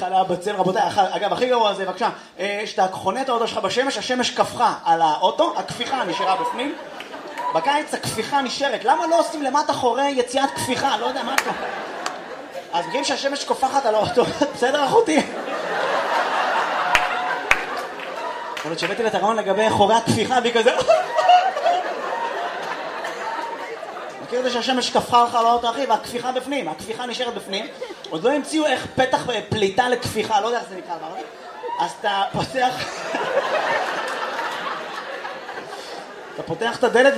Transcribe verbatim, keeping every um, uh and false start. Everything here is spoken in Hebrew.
עליה בצל, רבותיי, אגב, הכי גרוע זה, בבקשה, שאתה חונה את האוטו שלך בשמש, השמש קפחה על האוטו, הכפיחה נשארה בפנים. בקיץ הכפיחה נשארת, למה לא עושים למטה חורי יציאת כפיחה? לא יודע, מה אתה? אז בגלל שהשמש קופחת על האוטו, בסדר אחותי? יכול להיות שהבאתי לתרעון לגבי חורי הכפיחה, והיא כזה... מכיר את זה שהשמש קפחה לך על האוטו, אחי, והכפיחה בפנים, הכפיחה נשארת בפנים. עוד לא המציאו איך פתח פליטה לכפיחה, לא יודע איך זה נקרא, אז אתה פותח... אתה פותח את הדלת